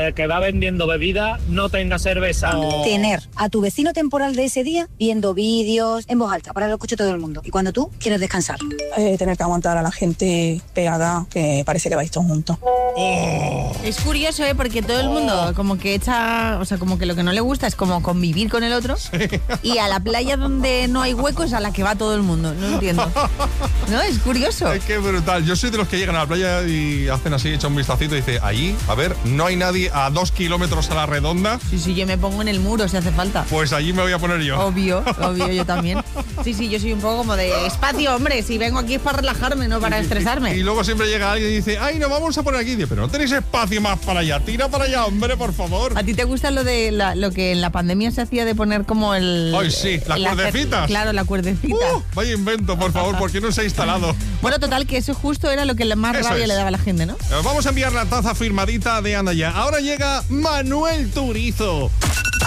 el que va vendiendo bebida no tenga cerveza. Tener a tu vecino temporal de ese día viendo vídeos en voz alta para que lo escuche todo el mundo. Y cuando tú quieres descansar. Tener que aguantar a la gente pegada, que parece que vais todos juntos. Es curioso, porque todo el mundo como que echa, o sea, como que lo que no le gusta es como convivir con el otro. Sí. Y a la playa donde no hay huecos a la que va todo el mundo. No entiendo. No, es curioso. Es que brutal. Yo soy de los que llegan a la playa y hacen así, echan un vistacito y dice, allí, a ver, no hay nadie a 2 kilómetros a la redonda. Sí, yo me pongo en el muro si hace falta. Pues allí me voy a poner yo. Obvio, yo también. Sí, yo soy un poco como de espacio, hombre, si vengo aquí es para relajarme, no para estresarme. Y luego siempre llega alguien y dice, ay, nos vamos a poner aquí. Dice, pero no tenéis espacio más para allá, tira para allá, hombre, por favor. ¿A ti te gusta lo de lo que en la pandemia se hacía de poner como el... Ay, sí, las cuerdecitas. Claro, la cuerdecita. Vaya invento, por favor, porque no se ha instalado. Bueno, total, que eso justo era lo que más rabia le daba a la gente, ¿no? Vamos a enviar la taza firmadita de Anda Ya. Ahora llega Manuel Turizo.